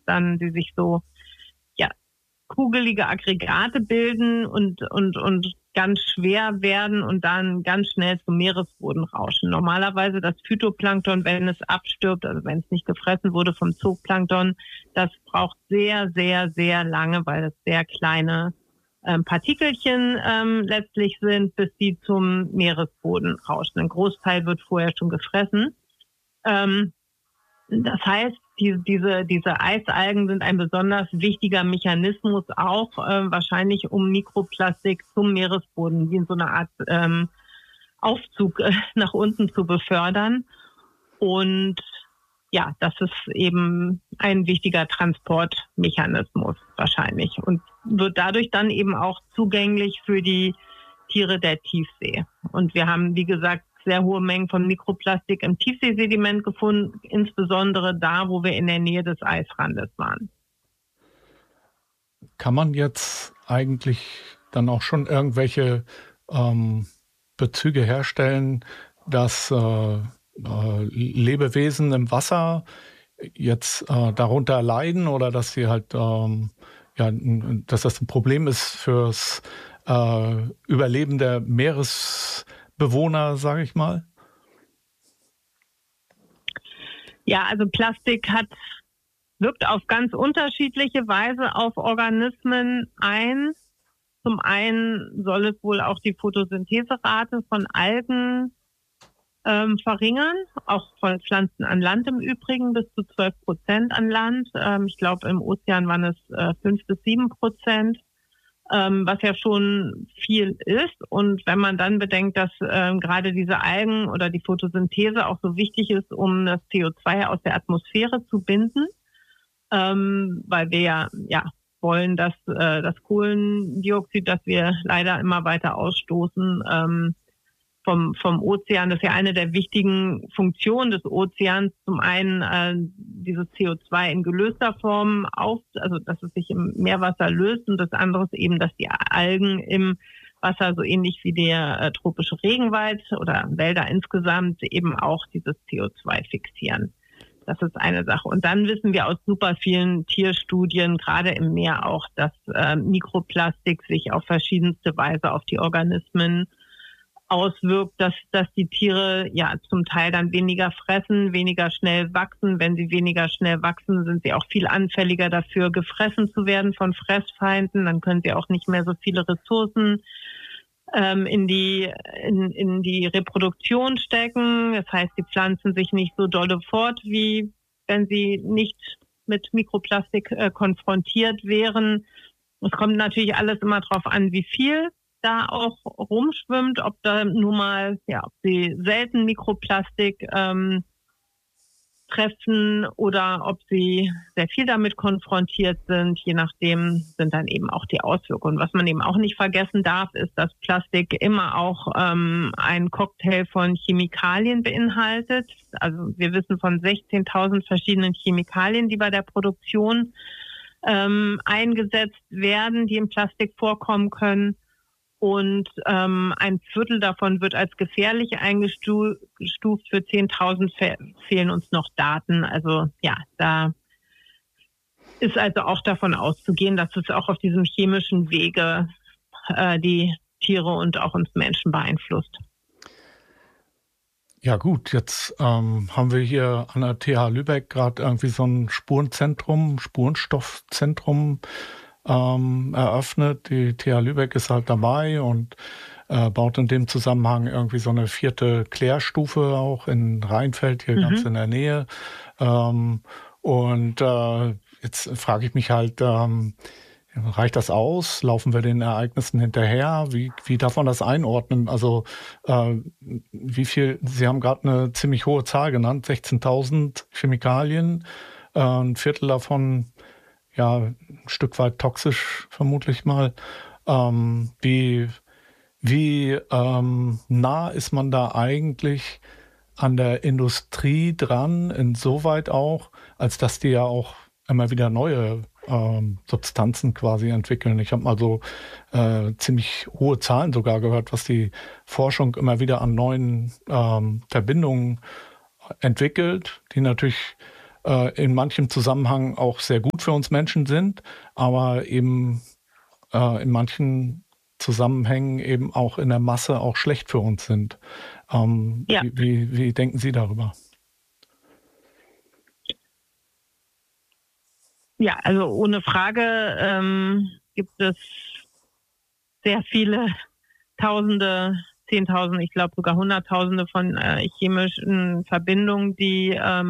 dann sie sich so kugelige Aggregate bilden und ganz schwer werden und dann ganz schnell zum Meeresboden rauschen. Normalerweise das Phytoplankton, wenn es abstirbt, also wenn es nicht gefressen wurde vom Zooplankton, das braucht sehr, sehr, sehr lange, weil es sehr kleine Partikelchen letztlich sind, bis die zum Meeresboden rauschen. Ein Großteil wird vorher schon gefressen. Das heißt, diese Eisalgen sind ein besonders wichtiger Mechanismus auch wahrscheinlich, um Mikroplastik zum Meeresboden wie in so einer Art Aufzug nach unten zu befördern. Und ja, das ist eben ein wichtiger Transportmechanismus wahrscheinlich und wird dadurch dann eben auch zugänglich für die Tiere der Tiefsee. Und wir haben, wie gesagt, sehr hohe Mengen von Mikroplastik im Tiefseesediment gefunden, insbesondere da, wo wir in der Nähe des Eisrandes waren. Kann man jetzt eigentlich dann auch schon irgendwelche Bezüge herstellen, dass Lebewesen im Wasser jetzt darunter leiden oder dass sie halt, dass das ein Problem ist fürs Überleben der Meeresbewohner, sage ich mal? Ja, also Plastik wirkt auf ganz unterschiedliche Weise auf Organismen ein. Zum einen soll es wohl auch die Photosyntheserate von Algen verringern, auch von Pflanzen an Land im Übrigen, bis zu 12% an Land. Ich glaube, im Ozean waren es 5-7%. Was ja schon viel ist. Und wenn man dann bedenkt, dass gerade diese Algen oder die Photosynthese auch so wichtig ist, um das CO2 aus der Atmosphäre zu binden, weil wir ja wollen, dass das Kohlendioxid, das wir leider immer weiter ausstoßen, vom Ozean, das ist ja eine der wichtigen Funktionen des Ozeans, zum einen dieses CO2 in gelöster Form also dass es sich im Meerwasser löst und das andere ist eben, dass die Algen im Wasser so ähnlich wie der tropische Regenwald oder Wälder insgesamt eben auch dieses CO2 fixieren. Das ist eine Sache. Und dann wissen wir aus super vielen Tierstudien, gerade im Meer auch, dass Mikroplastik sich auf verschiedenste Weise auf die Organismen auswirkt, dass die Tiere ja zum Teil dann weniger fressen, weniger schnell wachsen. Wenn sie weniger schnell wachsen, sind sie auch viel anfälliger dafür, gefressen zu werden von Fressfeinden. Dann können sie auch nicht mehr so viele Ressourcen in die Reproduktion stecken. Das heißt, die pflanzen sich nicht so dolle fort, wie wenn sie nicht mit Mikroplastik konfrontiert wären. Es kommt natürlich alles immer darauf an, wie viel da auch rumschwimmt, ob da nun mal, ob sie selten Mikroplastik treffen oder ob sie sehr viel damit konfrontiert sind. Je nachdem sind dann eben auch die Auswirkungen. Was man eben auch nicht vergessen darf, ist, dass Plastik immer auch einen Cocktail von Chemikalien beinhaltet. Also wir wissen von 16.000 verschiedenen Chemikalien, die bei der Produktion eingesetzt werden, die im Plastik vorkommen können. Und ein Viertel davon wird als gefährlich eingestuft. Für 10.000 fehlen uns noch Daten. Also ja, da ist also auch davon auszugehen, dass es auch auf diesem chemischen Wege die Tiere und auch uns Menschen beeinflusst. Ja gut, jetzt haben wir hier an der TH Lübeck gerade irgendwie so ein Spurenstoffzentrum eröffnet. Die TH Lübeck ist halt dabei und baut in dem Zusammenhang irgendwie so eine 4. Klärstufe auch in Rheinfeld, hier ganz in der Nähe. Jetzt frage ich mich halt, reicht das aus? Laufen wir den Ereignissen hinterher? Wie darf man das einordnen? Also wie viel, Sie haben gerade eine ziemlich hohe Zahl genannt, 16.000 Chemikalien, ein Viertel davon ein Stück weit toxisch, vermutlich mal. Wie nah ist man da eigentlich an der Industrie dran, insoweit auch, als dass die ja auch immer wieder neue Substanzen quasi entwickeln. Ich habe mal so ziemlich hohe Zahlen sogar gehört, was die Forschung immer wieder an neuen Verbindungen entwickelt, die natürlich in manchem Zusammenhang auch sehr gut für uns Menschen sind, aber eben in manchen Zusammenhängen eben auch in der Masse auch schlecht für uns sind. Ja. Wie denken Sie darüber? Ja, also ohne Frage gibt es sehr viele Tausende, Zehntausende, ich glaube sogar Hunderttausende von chemischen Verbindungen, die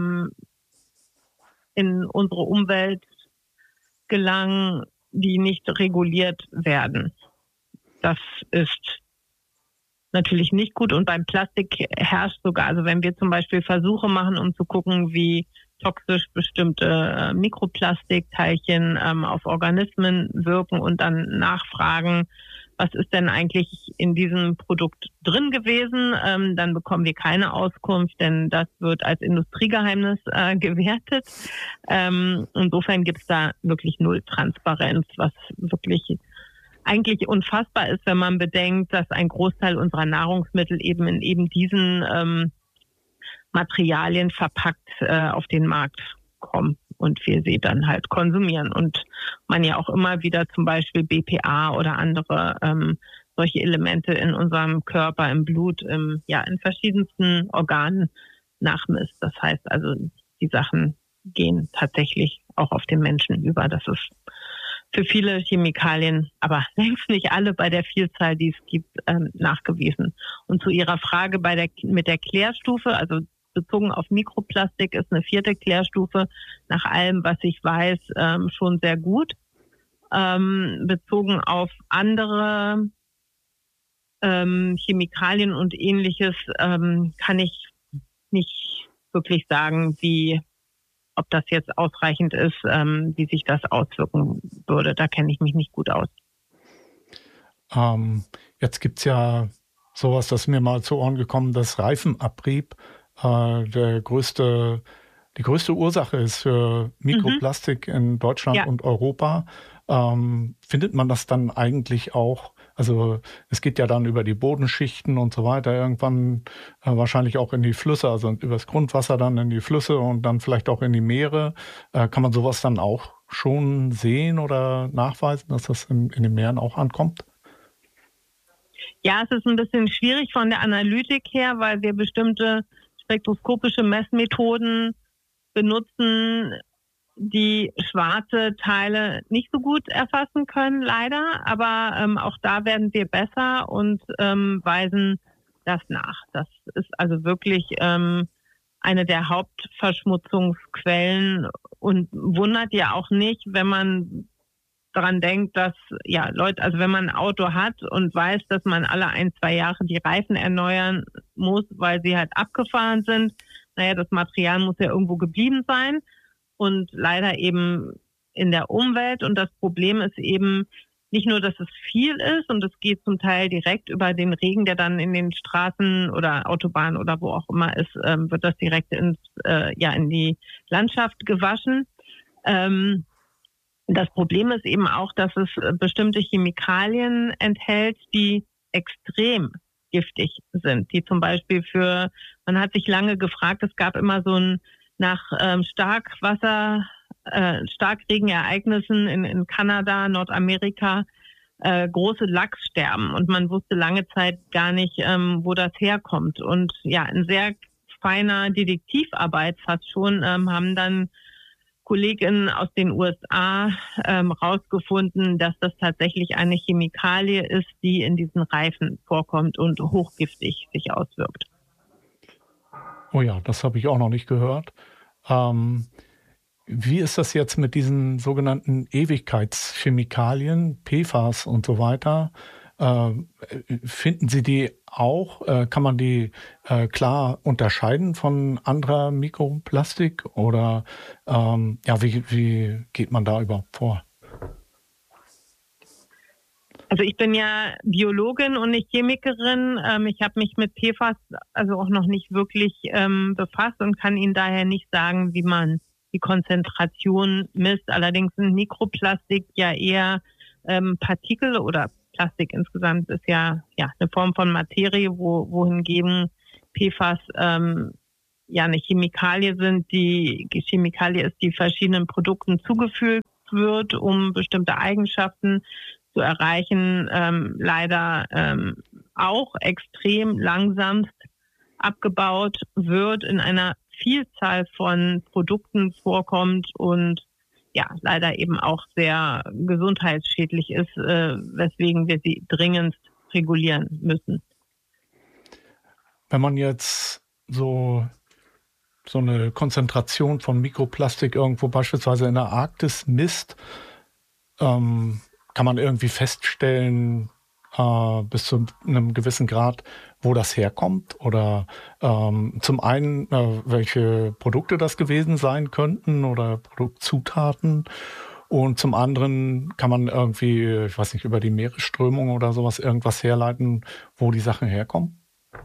in unsere Umwelt gelangen, die nicht reguliert werden. Das ist natürlich nicht gut. Und beim Plastik herrscht sogar, also wenn wir zum Beispiel Versuche machen, um zu gucken, wie toxisch bestimmte Mikroplastikteilchen auf Organismen wirken und dann nachfragen, was ist denn eigentlich in diesem Produkt drin gewesen, dann bekommen wir keine Auskunft, denn das wird als Industriegeheimnis gewertet. Insofern gibt es da wirklich null Transparenz, was wirklich eigentlich unfassbar ist, wenn man bedenkt, dass ein Großteil unserer Nahrungsmittel eben in eben diesen Materialien verpackt auf den Markt kommen und wir sie dann halt konsumieren und man ja auch immer wieder zum Beispiel BPA oder andere solche Elemente in unserem Körper, im Blut, in verschiedensten Organen nachmisst. Das heißt also, die Sachen gehen tatsächlich auch auf den Menschen über. Das ist für viele Chemikalien, aber längst nicht alle bei der Vielzahl, die es gibt, nachgewiesen. Und zu Ihrer Frage mit der Klärstufe, also bezogen auf Mikroplastik ist eine 4. Klärstufe nach allem, was ich weiß, schon sehr gut. Bezogen auf andere Chemikalien und Ähnliches kann ich nicht wirklich sagen, ob das jetzt ausreichend ist, wie sich das auswirken würde. Da kenne ich mich nicht gut aus. Jetzt gibt es ja sowas, das ist mir mal zu Ohren gekommen, das Reifenabrieb die größte Ursache ist für Mikroplastik in Deutschland und Europa. Findet man das dann eigentlich auch, also es geht ja dann über die Bodenschichten und so weiter, irgendwann wahrscheinlich auch in die Flüsse, also übers Grundwasser dann in die Flüsse und dann vielleicht auch in die Meere. Kann man sowas dann auch schon sehen oder nachweisen, dass das in den Meeren auch ankommt? Ja, es ist ein bisschen schwierig von der Analytik her, weil wir bestimmte spektroskopische Messmethoden benutzen, die schwarze Teile nicht so gut erfassen können, leider. Aber auch da werden wir besser und weisen das nach. Das ist also wirklich eine der Hauptverschmutzungsquellen und wundert ja auch nicht, wenn man daran denkt, dass Leute, also wenn man ein Auto hat und weiß, dass man alle 1-2 Jahre die Reifen erneuern muss, weil sie halt abgefahren sind, das Material muss ja irgendwo geblieben sein und leider eben in der Umwelt. Und das Problem ist eben nicht nur, dass es viel ist und es geht zum Teil direkt über den Regen, der dann in den Straßen oder Autobahnen oder wo auch immer ist, wird das direkt in die Landschaft gewaschen. Das Problem ist eben auch, dass es bestimmte Chemikalien enthält, die extrem giftig sind, die zum Beispiel man hat sich lange gefragt, es gab immer so nach Starkregenereignissen in Kanada, Nordamerika, große Lachssterben und man wusste lange Zeit gar nicht, wo das herkommt. Und in sehr feiner Detektivarbeit fast schon haben dann Kolleginnen aus den USA rausgefunden, dass das tatsächlich eine Chemikalie ist, die in diesen Reifen vorkommt und hochgiftig sich auswirkt. Oh ja, das habe ich auch noch nicht gehört. Wie ist das jetzt mit diesen sogenannten Ewigkeitschemikalien, PFAS und so weiter? Finden Sie die auch? Kann man die klar unterscheiden von anderer Mikroplastik? Oder wie geht man da überhaupt vor? Also ich bin ja Biologin und nicht Chemikerin. Ich habe mich mit PFAS also auch noch nicht wirklich befasst und kann Ihnen daher nicht sagen, wie man die Konzentration misst. Allerdings sind Mikroplastik ja eher Partikel oder Plastik insgesamt ist ja eine Form von Materie, wohingegen PFAS ja eine Chemikalie sind, die Chemikalie ist, die verschiedenen Produkten zugefügt wird, um bestimmte Eigenschaften zu erreichen, leider auch extrem langsamst abgebaut wird, in einer Vielzahl von Produkten vorkommt und ja, leider eben auch sehr gesundheitsschädlich ist, weswegen wir sie dringendst regulieren müssen. Wenn man jetzt so eine Konzentration von Mikroplastik irgendwo beispielsweise in der Arktis misst, kann man irgendwie feststellen, bis zu einem gewissen Grad, wo das herkommt? Oder zum einen, welche Produkte das gewesen sein könnten oder Produktzutaten? Und zum anderen kann man irgendwie, ich weiß nicht, über die Meeresströmung oder sowas irgendwas herleiten, wo die Sachen herkommen?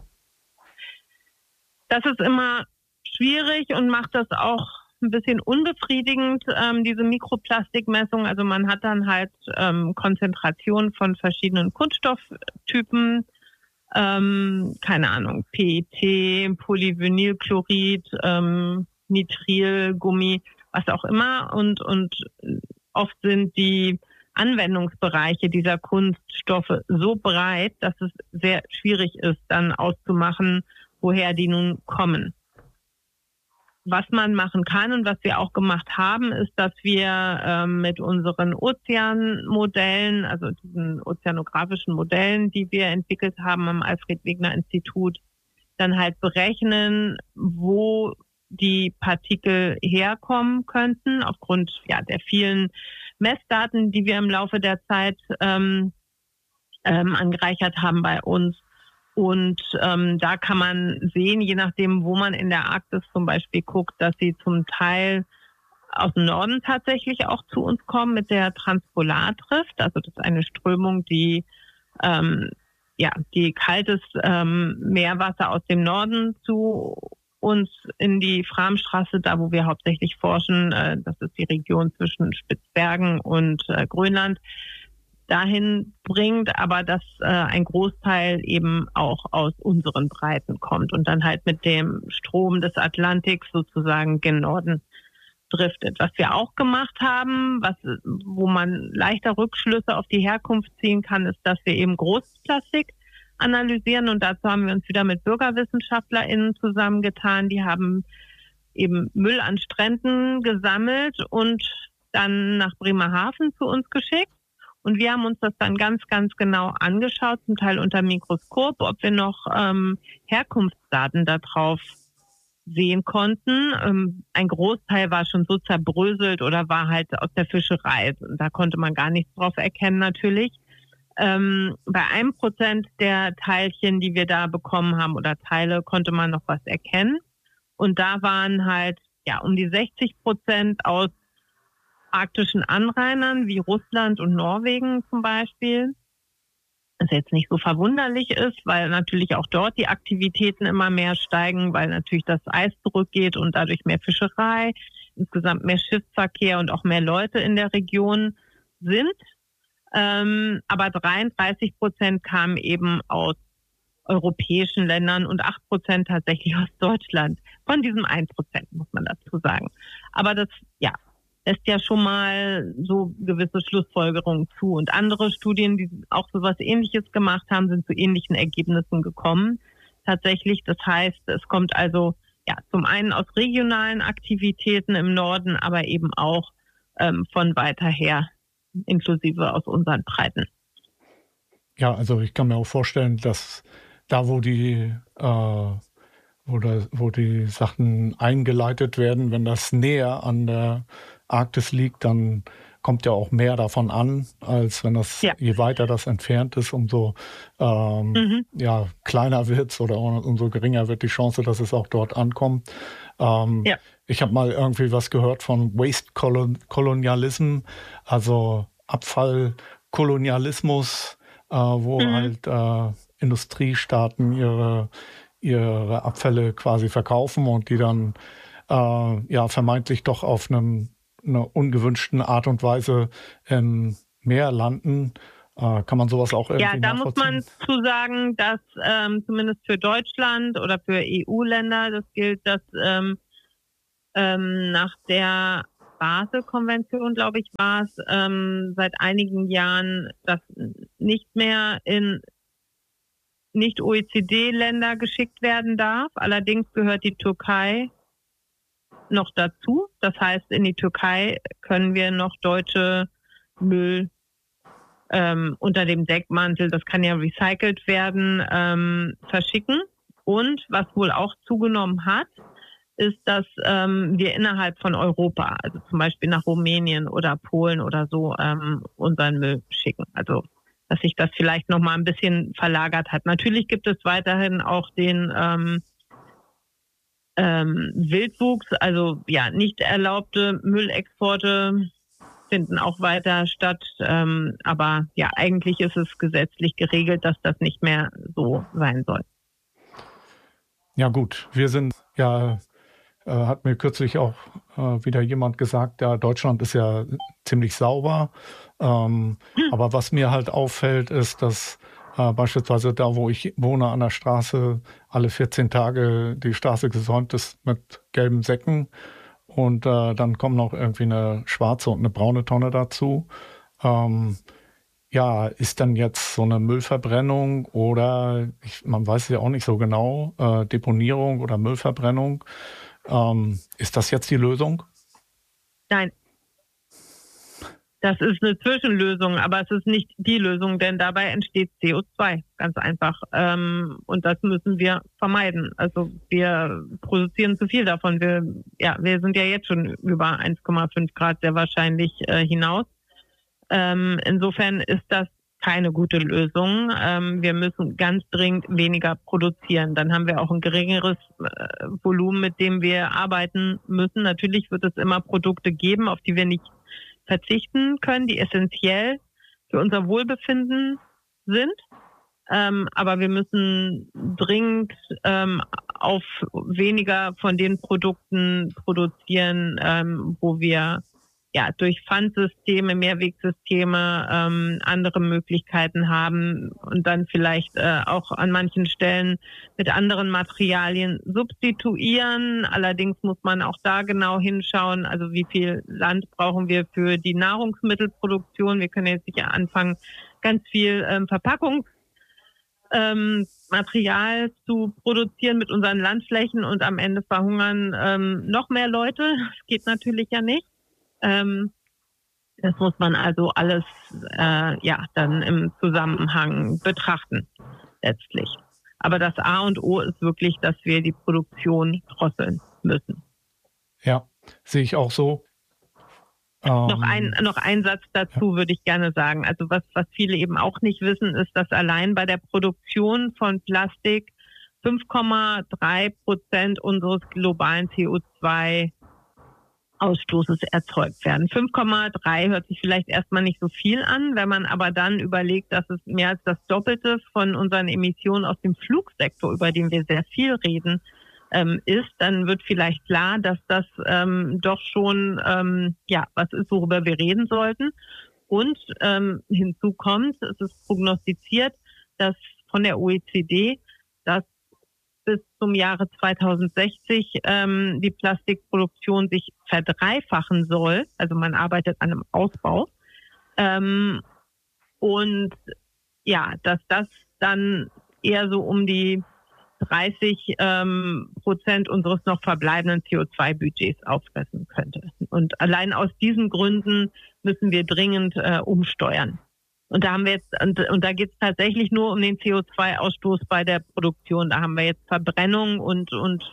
Das ist immer schwierig und macht das auch ein bisschen unbefriedigend, diese Mikroplastikmessung. Also man hat dann halt Konzentrationen von verschiedenen Kunststofftypen, keine Ahnung, PET, Polyvinylchlorid, Nitrilgummi, was auch immer. Und oft sind die Anwendungsbereiche dieser Kunststoffe so breit, dass es sehr schwierig ist, dann auszumachen, woher die nun kommen. Was man machen kann und was wir auch gemacht haben, ist, dass wir mit unseren Ozeanmodellen, also diesen ozeanografischen Modellen, die wir entwickelt haben am Alfred-Wegener-Institut, dann halt berechnen, wo die Partikel herkommen könnten, aufgrund der vielen Messdaten, die wir im Laufe der Zeit angereichert haben bei uns. Und da kann man sehen, je nachdem, wo man in der Arktis zum Beispiel guckt, dass sie zum Teil aus dem Norden tatsächlich auch zu uns kommen mit der Transpolartrift. Also das ist eine Strömung, die die kaltes Meerwasser aus dem Norden zu uns in die Framstraße, da wo wir hauptsächlich forschen, das ist die Region zwischen Spitzbergen und Grönland, dahin bringt, aber dass ein Großteil eben auch aus unseren Breiten kommt und dann halt mit dem Strom des Atlantiks sozusagen gen Norden driftet. Was wir auch gemacht haben, wo man leichter Rückschlüsse auf die Herkunft ziehen kann, ist, dass wir eben Großplastik analysieren und dazu haben wir uns wieder mit BürgerwissenschaftlerInnen zusammengetan. Die haben eben Müll an Stränden gesammelt und dann nach Bremerhaven zu uns geschickt. Und wir haben uns das dann ganz, ganz genau angeschaut, zum Teil unter Mikroskop, ob wir noch Herkunftsdaten da drauf sehen konnten. Ein Großteil war schon so zerbröselt oder war halt aus der Fischerei. Da konnte man gar nichts drauf erkennen natürlich. Bei 1% der Teilchen, die wir da bekommen haben oder Teile, konnte man noch was erkennen. Und da waren halt um die 60% aus arktischen Anrainern wie Russland und Norwegen zum Beispiel. Was jetzt nicht so verwunderlich ist, weil natürlich auch dort die Aktivitäten immer mehr steigen, weil natürlich das Eis zurückgeht und dadurch mehr Fischerei, insgesamt mehr Schiffsverkehr und auch mehr Leute in der Region sind. Aber 33% kamen eben aus europäischen Ländern und 8% tatsächlich aus Deutschland. Von diesem 1% muss man dazu sagen. Aber das, lässt ja schon mal so gewisse Schlussfolgerungen zu. Und andere Studien, die auch so was Ähnliches gemacht haben, sind zu ähnlichen Ergebnissen gekommen. Tatsächlich, das heißt, es kommt also zum einen aus regionalen Aktivitäten im Norden, aber eben auch von weiter her, inklusive aus unseren Breiten. Ja, also ich kann mir auch vorstellen, dass da, wo die Sachen eingeleitet werden, wenn das näher an der Arktis liegt, dann kommt ja auch mehr davon an, als wenn das, je weiter das entfernt ist, umso kleiner wird es oder umso geringer wird die Chance, dass es auch dort ankommt. Ich habe mal irgendwie was gehört von Waste Colonialism, also Abfallkolonialismus, wo halt Industriestaaten ihre Abfälle quasi verkaufen und die dann vermeintlich doch auf einer ungewünschten Art und Weise im Meer landen. Kann man sowas auch irgendwie da muss nachvollziehen? man zu sagen, dass zumindest für Deutschland oder für EU-Länder, das gilt, dass nach der Basel-Konvention, glaube ich, war es, seit einigen Jahren das nicht mehr in Nicht-OECD-Länder geschickt werden darf. Allerdings gehört die Türkei noch dazu. Das heißt, in die Türkei können wir noch deutsche Müll unter dem Deckmantel, das kann ja recycelt werden, verschicken. Und was wohl auch zugenommen hat, ist, dass wir innerhalb von Europa, also zum Beispiel nach Rumänien oder Polen oder so, unseren Müll schicken. Also dass sich das vielleicht noch mal ein bisschen verlagert hat. Natürlich gibt es weiterhin auch den Wildwuchs, also ja, nicht erlaubte Müllexporte finden auch weiter statt. Aber ja, eigentlich ist es gesetzlich geregelt, dass das nicht mehr so sein soll. Ja gut, wir sind ja, hat mir kürzlich auch wieder jemand gesagt, ja, Deutschland ist ja ziemlich sauber. Aber was mir halt auffällt, ist, dass beispielsweise da, wo ich wohne, an der Straße, alle 14 Tage die Straße gesäumt ist mit gelben Säcken. Und dann kommen noch irgendwie eine schwarze und eine braune Tonne dazu. Ja, ist dann jetzt so eine Müllverbrennung oder, man weiß es ja auch nicht so genau, Deponierung oder Müllverbrennung. Ist das jetzt die Lösung? Nein. Das ist eine Zwischenlösung, aber es ist nicht die Lösung, denn dabei entsteht CO2, ganz einfach. Und das müssen wir vermeiden. Also wir produzieren zu viel davon. Wir sind ja jetzt schon über 1,5 Grad sehr wahrscheinlich hinaus. Insofern ist das keine gute Lösung. Wir müssen ganz dringend weniger produzieren. Dann haben wir auch ein geringeres Volumen, mit dem wir arbeiten müssen. Natürlich wird es immer Produkte geben, auf die wir nicht verzichten können, die essentiell für unser Wohlbefinden sind. Aber wir müssen dringend auf weniger von den Produkten produzieren, wo wir ja durch Pfandsysteme, Mehrwegsysteme andere Möglichkeiten haben und dann vielleicht auch an manchen Stellen mit anderen Materialien substituieren. Allerdings muss man auch da genau hinschauen, also wie viel Land brauchen wir für die Nahrungsmittelproduktion. Wir können jetzt nicht anfangen, ganz viel Verpackungsmaterial zu produzieren mit unseren Landflächen und am Ende verhungern noch mehr Leute. Das geht natürlich ja nicht. Das muss man also alles dann im Zusammenhang betrachten letztlich. Aber das A und O ist wirklich, dass wir die Produktion drosseln müssen. Ja, sehe ich auch so. Noch ein Satz dazu würde ich gerne sagen. Also was viele eben auch nicht wissen, ist, dass allein bei der Produktion von Plastik 5,3% unseres globalen CO2 Ausstoßes erzeugt werden. 5,3 hört sich vielleicht erstmal nicht so viel an, wenn man aber dann überlegt, dass es mehr als das Doppelte von unseren Emissionen aus dem Flugsektor, über den wir sehr viel reden, ist, dann wird vielleicht klar, dass das doch schon was ist, worüber wir reden sollten. Und hinzu kommt, es ist prognostiziert, dass von der OECD, dass bis zum Jahre 2060 die Plastikproduktion sich verdreifachen soll. Also man arbeitet an einem Ausbau. Und ja, dass das dann eher so um die 30% unseres noch verbleibenden CO2-Budgets auffressen könnte. Und allein aus diesen Gründen müssen wir dringend umsteuern. Und da haben wir jetzt, und da geht es tatsächlich nur um den CO2-Ausstoß bei der Produktion. Da haben wir jetzt Verbrennung und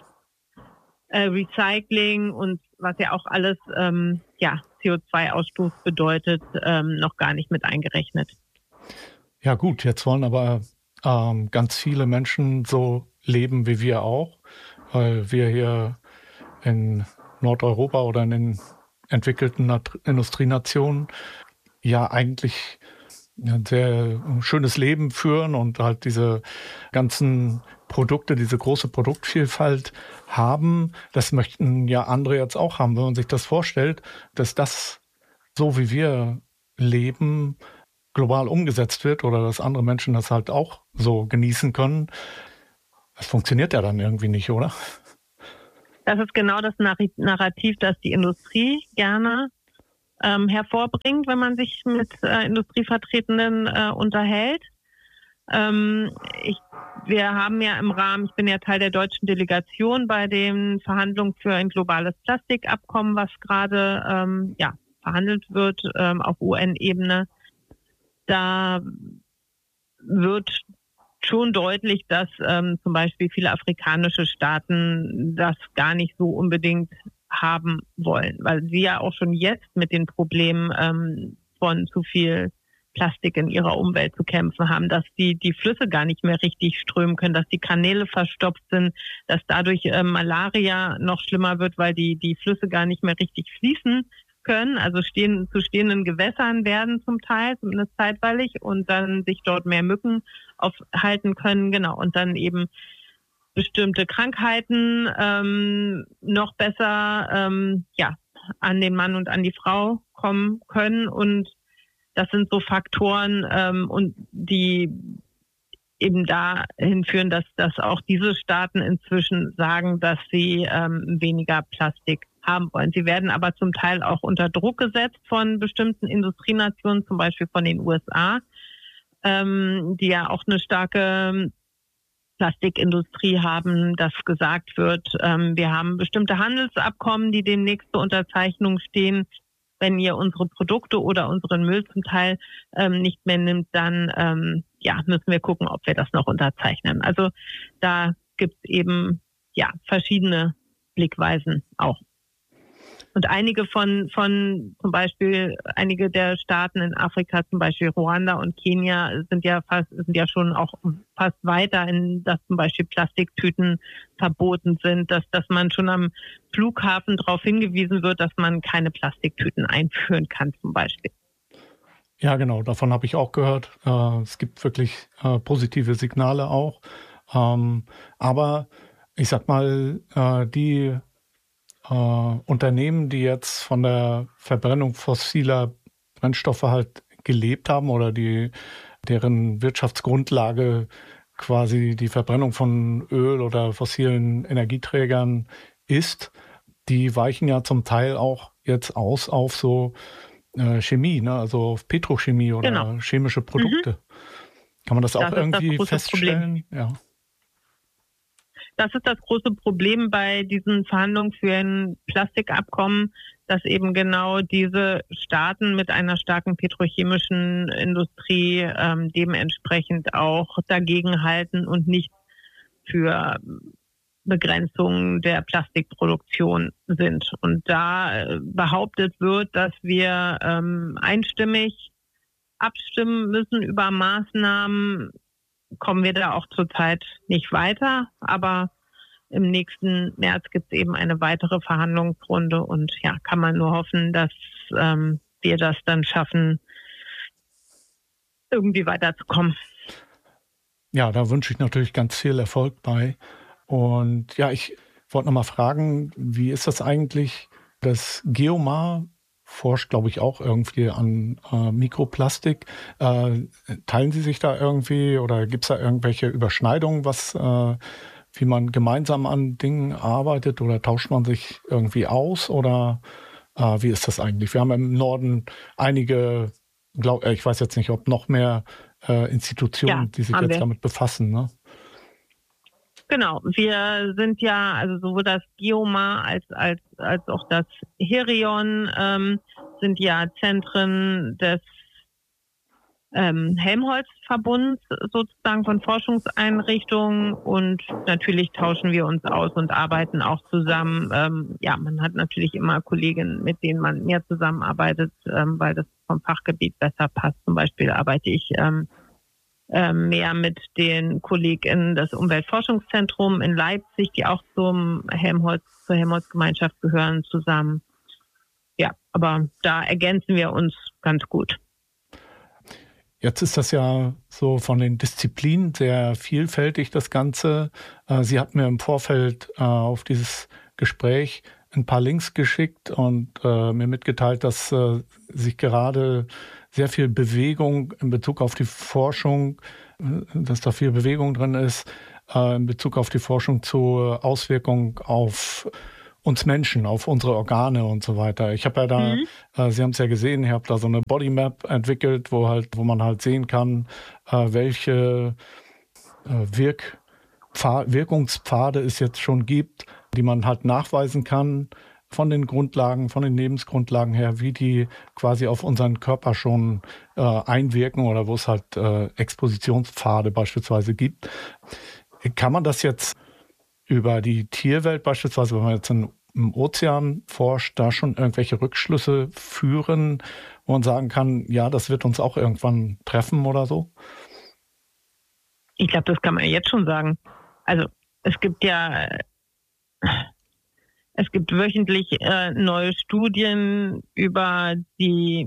Recycling und was ja auch alles CO2-Ausstoß bedeutet, noch gar nicht mit eingerechnet. Ja gut, jetzt wollen aber ganz viele Menschen so leben wie wir auch, weil wir hier in Nordeuropa oder in den entwickelten Industrienationen ja eigentlich ein sehr schönes Leben führen und halt diese ganzen Produkte, diese große Produktvielfalt haben. Das möchten ja andere jetzt auch haben. Wenn man sich das vorstellt, dass das so wie wir leben, global umgesetzt wird oder dass andere Menschen das halt auch so genießen können, das funktioniert ja dann irgendwie nicht, oder? Das ist genau das Narrativ, das die Industrie gerne hervorbringt, wenn man sich mit Industrievertretenden unterhält. Wir haben ja im Rahmen, ich bin ja Teil der deutschen Delegation bei den Verhandlungen für ein globales Plastikabkommen, was gerade verhandelt wird auf UN-Ebene. Da wird schon deutlich, dass zum Beispiel viele afrikanische Staaten das gar nicht so unbedingt haben wollen, weil sie ja auch schon jetzt mit den Problemen von zu viel Plastik in ihrer Umwelt zu kämpfen haben, dass die Flüsse gar nicht mehr richtig strömen können, dass die Kanäle verstopft sind, dass dadurch Malaria noch schlimmer wird, weil die Flüsse gar nicht mehr richtig fließen können, also zu stehenden Gewässern werden zum Teil, zumindest zeitweilig, und dann sich dort mehr Mücken aufhalten können, genau, und dann eben bestimmte Krankheiten noch besser an den Mann und an die Frau kommen können, und das sind so Faktoren, und die eben dahin führen, dass auch diese Staaten inzwischen sagen, dass sie weniger Plastik haben wollen. Sie werden aber zum Teil auch unter Druck gesetzt von bestimmten Industrienationen, zum Beispiel von den USA, die ja auch eine starke Plastikindustrie haben, dass gesagt wird, wir haben bestimmte Handelsabkommen, die demnächst zur Unterzeichnung stehen. Wenn ihr unsere Produkte oder unseren Müll zum Teil nicht mehr nimmt, dann müssen wir gucken, ob wir das noch unterzeichnen. Also da gibt es eben verschiedene Blickweisen auch. Und einige von zum Beispiel, einige der Staaten in Afrika, zum Beispiel Ruanda und Kenia, sind ja schon auch fast weiter, dass zum Beispiel Plastiktüten verboten sind, dass man schon am Flughafen darauf hingewiesen wird, dass man keine Plastiktüten einführen kann, zum Beispiel. Ja, genau, davon habe ich auch gehört. Es gibt wirklich positive Signale auch. Aber ich sag mal, die Unternehmen, die jetzt von der Verbrennung fossiler Brennstoffe halt gelebt haben oder deren Wirtschaftsgrundlage quasi die Verbrennung von Öl oder fossilen Energieträgern ist, die weichen ja zum Teil auch jetzt aus auf so Chemie, ne? Also auf Petrochemie oder chemische Produkte. Kann man das auch irgendwie feststellen? Ja. Das ist das große Problem bei diesen Verhandlungen für ein Plastikabkommen, dass eben genau diese Staaten mit einer starken petrochemischen Industrie dementsprechend auch dagegenhalten und nicht für Begrenzungen der Plastikproduktion sind. Und da behauptet wird, dass wir einstimmig abstimmen müssen über Maßnahmen, kommen wir da auch zurzeit nicht weiter. Aber im nächsten März gibt es eben eine weitere Verhandlungsrunde und kann man nur hoffen, dass wir das dann schaffen, irgendwie weiterzukommen. Ja, da wünsche ich natürlich ganz viel Erfolg bei. Und ich wollte noch mal fragen, wie ist das eigentlich? Das Geomar forscht, glaube ich, auch irgendwie an Mikroplastik. Teilen Sie sich da irgendwie oder gibt es da irgendwelche Überschneidungen, wie man gemeinsam an Dingen arbeitet, oder tauscht man sich irgendwie aus, oder wie ist das eigentlich? Wir haben im Norden einige, ich weiß jetzt nicht, ob noch mehr Institutionen, die sich jetzt damit befassen, ne? Genau, wir sind also sowohl das Geomar als auch das Herion sind ja Zentren des Helmholtz-Verbunds sozusagen von Forschungseinrichtungen, und natürlich tauschen wir uns aus und arbeiten auch zusammen. Man hat natürlich immer Kolleginnen, mit denen man mehr zusammenarbeitet, weil das vom Fachgebiet besser passt. Zum Beispiel arbeite ich mehr mit den KollegInnen des Umweltforschungszentrums in Leipzig, die auch zur Helmholtz-Gemeinschaft gehören, zusammen. Ja, aber da ergänzen wir uns ganz gut. Jetzt ist das ja so von den Disziplinen sehr vielfältig, das Ganze. Sie hat mir im Vorfeld auf dieses Gespräch ein paar Links geschickt und mir mitgeteilt, dass sich gerade sehr viel Bewegung in Bezug auf die Forschung, dass da viel Bewegung drin ist, in Bezug auf die Forschung zur Auswirkung auf uns Menschen, auf unsere Organe und so weiter. Ich habe ja da, Sie haben es ja gesehen, ich habe da so eine Bodymap entwickelt, wo man halt sehen kann, welche Wirkungspfade es jetzt schon gibt, die man halt nachweisen kann von den Grundlagen, von den Lebensgrundlagen her, wie die quasi auf unseren Körper schon einwirken oder wo es halt Expositionspfade beispielsweise gibt. Kann man das jetzt über die Tierwelt beispielsweise, wenn man jetzt im Ozean forscht, da schon irgendwelche Rückschlüsse führen, wo man sagen kann, ja, das wird uns auch irgendwann treffen oder so? Ich glaube, das kann man jetzt schon sagen. Also es gibt wöchentlich neue Studien über die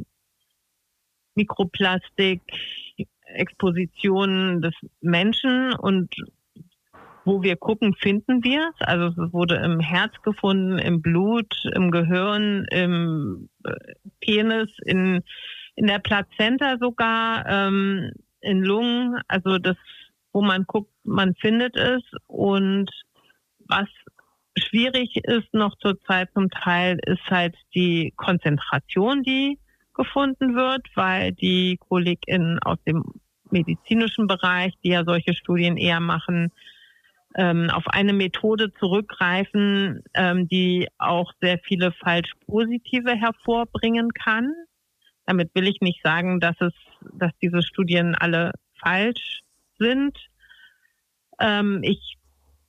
Mikroplastik-Expositionen des Menschen und wo wir gucken, finden wir es. Also es wurde im Herz gefunden, im Blut, im Gehirn, im Penis, in der Plazenta sogar, in Lungen. Also das, wo man guckt, man findet es. Und was schwierig ist noch zurzeit zum Teil, ist halt die Konzentration, die gefunden wird, weil die KollegInnen aus dem medizinischen Bereich, die ja solche Studien eher machen, auf eine Methode zurückgreifen, die auch sehr viele Falsch-Positive hervorbringen kann. Damit will ich nicht sagen, dass diese Studien alle falsch sind. Nicht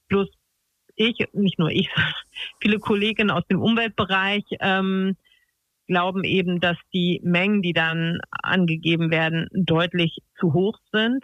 nur ich, viele Kolleginnen aus dem Umweltbereich glauben eben, dass die Mengen, die dann angegeben werden, deutlich zu hoch sind.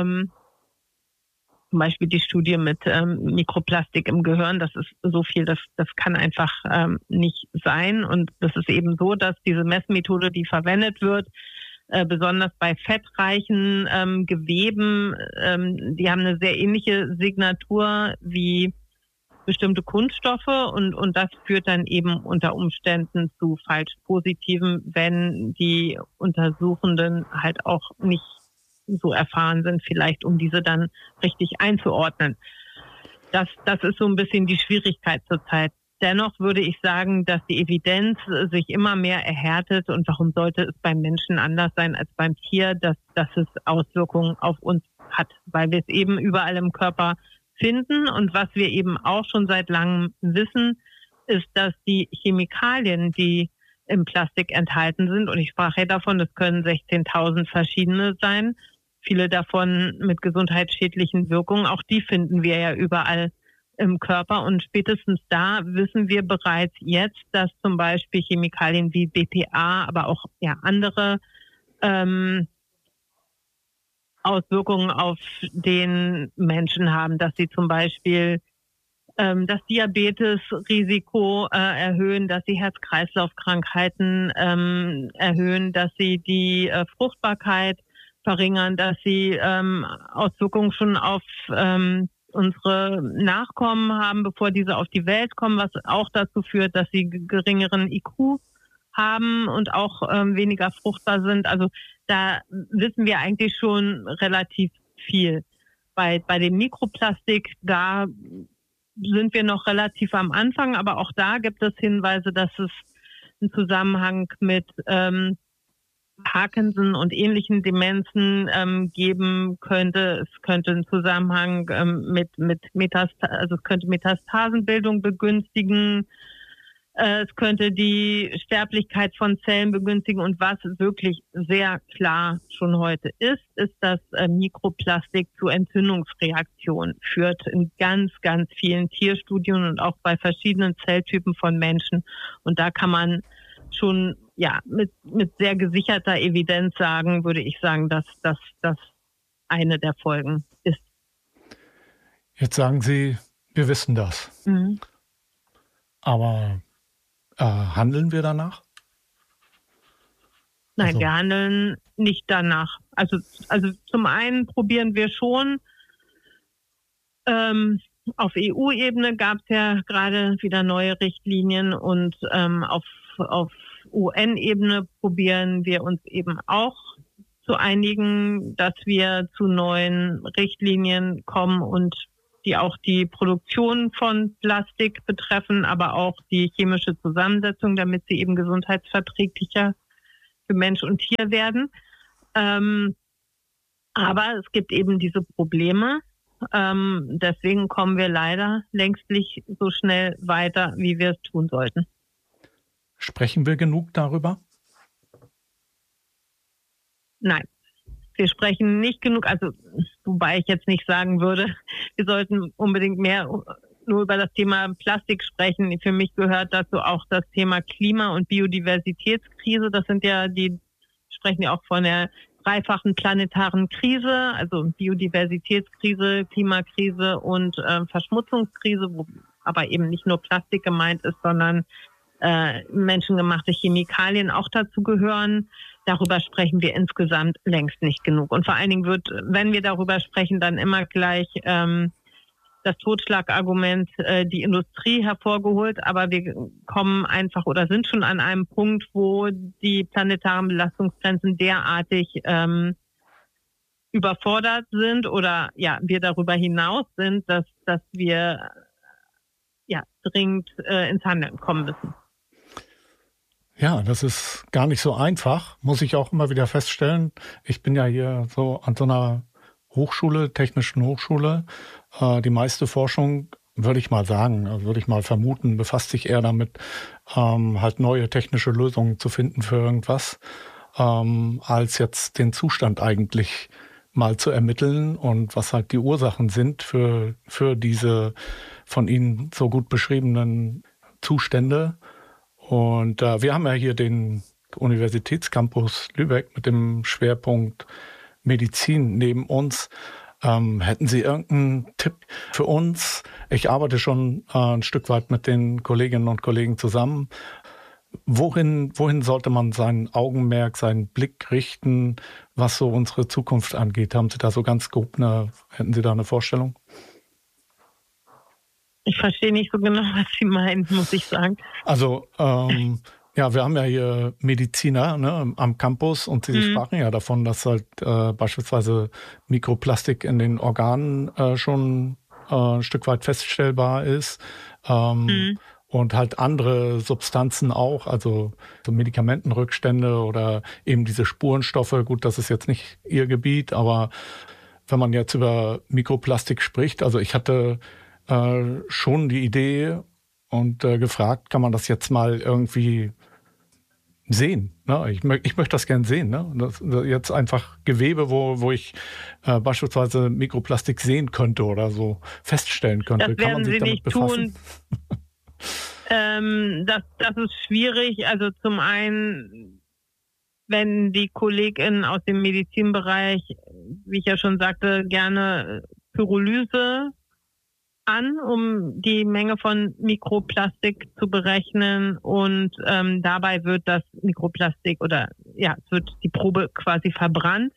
Zum Beispiel die Studie mit Mikroplastik im Gehirn, das ist so viel, das kann einfach nicht sein. Und das ist eben so, dass diese Messmethode, die verwendet wird, besonders bei fettreichen Geweben, die haben eine sehr ähnliche Signatur wie bestimmte Kunststoffe und das führt dann eben unter Umständen zu Falsch-Positiven, wenn die Untersuchenden halt auch nicht so erfahren sind, vielleicht um diese dann richtig einzuordnen. Das ist so ein bisschen die Schwierigkeit zurzeit. Dennoch würde ich sagen, dass die Evidenz sich immer mehr erhärtet und warum sollte es beim Menschen anders sein als beim Tier, dass es Auswirkungen auf uns hat, weil wir es eben überall im Körper finden und was wir eben auch schon seit langem wissen, ist, dass die Chemikalien, die im Plastik enthalten sind, und ich sprach ja davon, das können 16.000 verschiedene sein, viele davon mit gesundheitsschädlichen Wirkungen, auch die finden wir ja überall im Körper und spätestens da wissen wir bereits jetzt, dass zum Beispiel Chemikalien wie BPA, aber auch andere Auswirkungen auf den Menschen haben, dass sie zum Beispiel das Diabetesrisiko erhöhen, dass sie Herz-Kreislauf-Krankheiten erhöhen, dass sie die Fruchtbarkeit verringern, dass sie Auswirkungen schon auf unsere Nachkommen haben, bevor diese auf die Welt kommen, was auch dazu führt, dass sie geringeren IQ haben und auch weniger fruchtbar sind. Also da wissen wir eigentlich schon relativ viel. Bei dem Mikroplastik, da sind wir noch relativ am Anfang, aber auch da gibt es Hinweise, dass es einen Zusammenhang mit Parkinson und ähnlichen Demenzen geben könnte. Es könnte einen Zusammenhang es könnte Metastasenbildung begünstigen. Es könnte die Sterblichkeit von Zellen begünstigen. Und was wirklich sehr klar schon heute ist, dass Mikroplastik zu Entzündungsreaktionen führt in ganz, ganz vielen Tierstudien und auch bei verschiedenen Zelltypen von Menschen. Und da kann man schon mit sehr gesicherter Evidenz sagen, würde ich sagen, dass das eine der Folgen ist. Jetzt sagen Sie, wir wissen das. Mhm. Aber handeln wir danach? Nein, wir handeln nicht danach. Also zum einen probieren wir schon, auf EU-Ebene gab es ja gerade wieder neue Richtlinien und auf UN-Ebene probieren wir uns eben auch zu einigen, dass wir zu neuen Richtlinien kommen und die auch die Produktion von Plastik betreffen, aber auch die chemische Zusammensetzung, damit sie eben gesundheitsverträglicher für Mensch und Tier werden. Aber es gibt eben diese Probleme. Deswegen kommen wir leider längst nicht so schnell weiter, wie wir es tun sollten. Sprechen wir genug darüber? Nein, wir sprechen nicht genug, also wobei ich jetzt nicht sagen würde, wir sollten unbedingt mehr nur über das Thema Plastik sprechen. Für mich gehört dazu auch das Thema Klima- und Biodiversitätskrise. Das sind ja sprechen ja auch von der dreifachen planetaren Krise, also Biodiversitätskrise, Klimakrise und Verschmutzungskrise, wo aber eben nicht nur Plastik gemeint ist, sondern menschengemachte Chemikalien auch dazu gehören. Darüber sprechen wir insgesamt längst nicht genug. Und vor allen Dingen wird, wenn wir darüber sprechen, dann immer gleich das Totschlagargument die Industrie hervorgeholt. Aber wir kommen einfach oder sind schon an einem Punkt, wo die planetaren Belastungsgrenzen derartig überfordert sind oder ja wir darüber hinaus sind, dass wir ja dringend ins Handeln kommen müssen. Ja, das ist gar nicht so einfach, muss ich auch immer wieder feststellen. Ich bin ja hier so an so einer Hochschule, technischen Hochschule. Die meiste Forschung, würde ich mal sagen, würde ich mal vermuten, befasst sich eher damit, halt neue technische Lösungen zu finden für irgendwas, als jetzt den Zustand eigentlich mal zu ermitteln und was halt die Ursachen sind für diese von Ihnen so gut beschriebenen Zustände. Und wir haben ja hier den Universitätscampus Lübeck mit dem Schwerpunkt Medizin neben uns. Hätten Sie irgendeinen Tipp für uns? Ich arbeite schon ein Stück weit mit den Kolleginnen und Kollegen zusammen. Wohin sollte man sein Augenmerk, seinen Blick richten, was so unsere Zukunft angeht? Haben Sie da so ganz grob hätten Sie da eine Vorstellung? Ich verstehe nicht so genau, was Sie meinen, muss ich sagen. Also, ja, wir haben ja hier Mediziner am Campus und Sie sprachen ja davon, dass halt beispielsweise Mikroplastik in den Organen schon ein Stück weit feststellbar ist. Und halt andere Substanzen auch, also so Medikamentenrückstände oder eben diese Spurenstoffe. Gut, das ist jetzt nicht Ihr Gebiet, aber wenn man jetzt über Mikroplastik spricht, also ich hatte schon die Idee und gefragt, kann man das jetzt mal irgendwie sehen? Ne? Ich möchte das gern sehen. Ne? Das jetzt einfach Gewebe, wo ich beispielsweise Mikroplastik sehen könnte oder so feststellen könnte. Das kann man werden sich Sie damit nicht befassen? Tun. Das ist schwierig. Also zum einen, wenn die KollegInnen aus dem Medizinbereich, wie ich ja schon sagte, gerne Pyrolyse um die Menge von Mikroplastik zu berechnen und dabei wird das Mikroplastik oder ja, es wird die Probe quasi verbrannt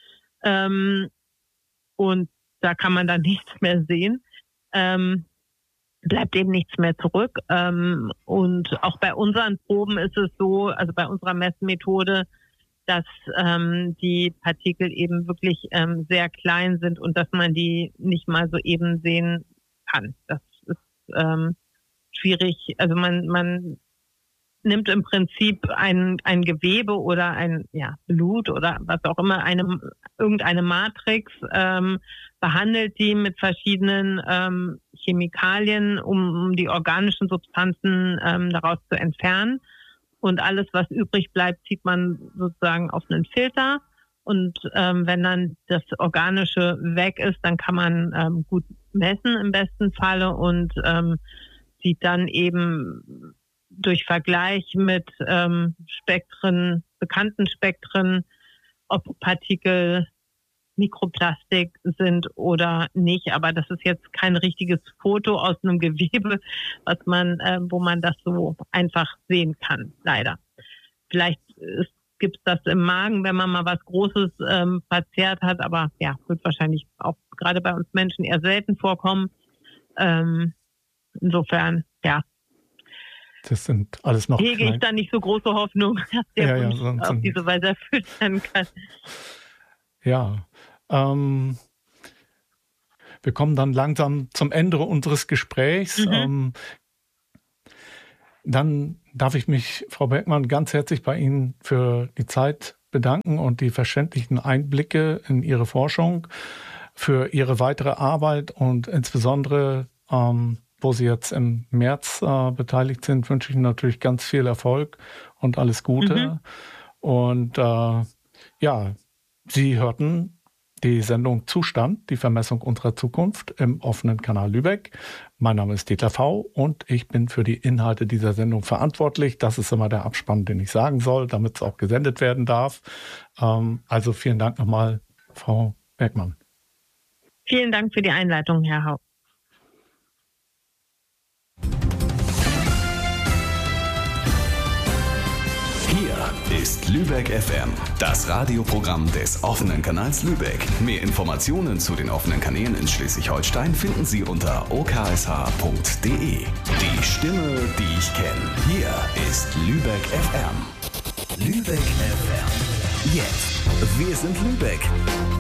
und da kann man dann nichts mehr sehen. Bleibt eben nichts mehr zurück. Und auch bei unseren Proben ist es so, also bei unserer Messmethode, dass die Partikel eben wirklich sehr klein sind und dass man die nicht mal so eben sehen kann. Das ist schwierig. Also man nimmt im Prinzip ein Gewebe oder ein Blut oder was auch immer, irgendeine Matrix, behandelt die mit verschiedenen Chemikalien, um die organischen Substanzen daraus zu entfernen. Und alles, was übrig bleibt, zieht man sozusagen auf einen Filter. Und wenn dann das Organische weg ist, dann kann man gut messen im besten Falle und sieht dann eben durch Vergleich mit bekannten Spektren, ob Partikel Mikroplastik sind oder nicht. Aber das ist jetzt kein richtiges Foto aus einem Gewebe, wo man das so einfach sehen kann, leider. Vielleicht gibt es das im Magen, wenn man mal was Großes verzehrt hat, aber ja, wird wahrscheinlich auch gerade bei uns Menschen eher selten vorkommen. Insofern, ja. Das sind alles noch hege ich da nicht so große Hoffnung, dass der Wunsch auf diese Weise erfüllt werden kann. Ja, wir kommen dann langsam zum Ende unseres Gesprächs. Dann darf ich mich, Frau Bergmann, ganz herzlich bei Ihnen für die Zeit bedanken und die verständlichen Einblicke in Ihre Forschung, für Ihre weitere Arbeit und insbesondere, wo Sie jetzt im März beteiligt sind, wünsche ich Ihnen natürlich ganz viel Erfolg und alles Gute. Und Sie hörten die Sendung Zustand, die Vermessung unserer Zukunft im offenen Kanal Lübeck. Mein Name ist Dieter V. und ich bin für die Inhalte dieser Sendung verantwortlich. Das ist immer der Abspann, den ich sagen soll, damit es auch gesendet werden darf. Also vielen Dank nochmal, Frau Bergmann. Vielen Dank für die Einleitung, Herr Haupt. Hier ist Lübeck FM, das Radioprogramm des offenen Kanals Lübeck. Mehr Informationen zu den offenen Kanälen in Schleswig-Holstein finden Sie unter oksh.de. Die Stimme, die ich kenne. Hier ist Lübeck FM. Lübeck FM. Jetzt. Wir sind Lübeck.